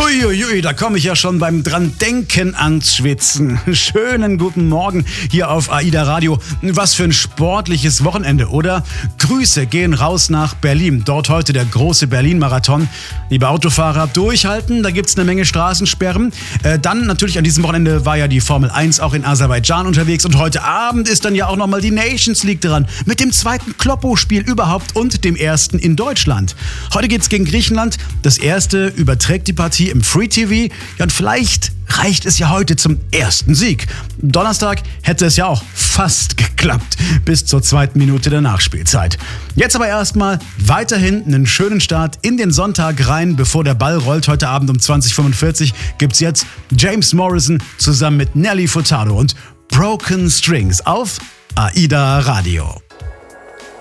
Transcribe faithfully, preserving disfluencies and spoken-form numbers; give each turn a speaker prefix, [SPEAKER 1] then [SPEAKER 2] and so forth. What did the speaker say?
[SPEAKER 1] Uiuiui, da komme ich ja schon beim dran denken ans Schwitzen. Schönen guten Morgen hier auf AIDA Radio. Was für ein sportliches Wochenende, oder? Grüße gehen raus nach Berlin. Dort heute der große Berlin-Marathon. Liebe Autofahrer, durchhalten, da gibt's eine Menge Straßensperren. Äh, dann natürlich an diesem Wochenende war ja die Formel eins auch in Aserbaidschan unterwegs. Und heute Abend ist dann ja auch nochmal die Nations League dran. Mit dem zweiten Kloppo-Spiel überhaupt und dem ersten in Deutschland. Heute geht's gegen Griechenland. Das erste überträgt die Partie im Free T V. Ja, und vielleicht reicht es ja heute zum ersten Sieg. Donnerstag hätte es ja auch fast geklappt, bis zur zweiten Minute der Nachspielzeit. Jetzt aber erstmal weiterhin einen schönen Start in den Sonntag rein, bevor der Ball rollt. Heute Abend um zwanzig Uhr fünfundvierzig gibt's jetzt James Morrison zusammen mit Nelly Furtado und Broken Strings auf AIDA Radio.